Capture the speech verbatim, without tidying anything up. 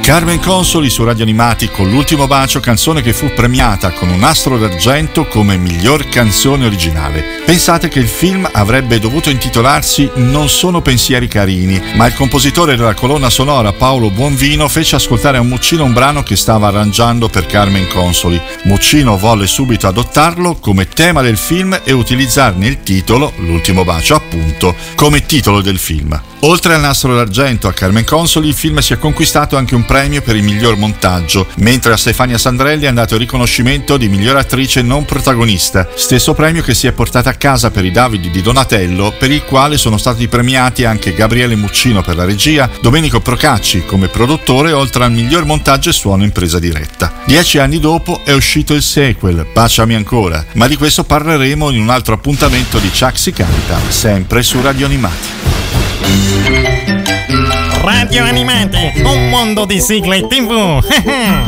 Carmen Consoli su Radio Animati con L'ultimo bacio, canzone che fu premiata con un Nastro d'Argento come miglior canzone originale. Pensate che il film avrebbe dovuto intitolarsi Non sono pensieri carini, ma il compositore della colonna sonora Paolo Buonvino fece ascoltare a Muccino un brano che stava arrangiando per Carmen Consoli. Muccino volle subito adottarlo come tema del film e utilizzarne il titolo, L'ultimo bacio appunto, come titolo del film. Oltre al Nastro d'Argento a Carmen Consoli, il film si è conquistato anche un premio per il miglior montaggio, mentre a Stefania Sandrelli è andato il riconoscimento di miglior attrice non protagonista, stesso premio che si è portata a casa per i Davidi di Donatello, per il quale sono stati premiati anche Gabriele Muccino per la regia, Domenico Procacci come produttore, oltre al miglior montaggio e suono in presa diretta. Dieci anni dopo è uscito il sequel, Baciami ancora, ma di questo parleremo in un altro appuntamento di Chuck si canta, sempre su Radio Animati. Radio Animati, un mondo di sigle tivù.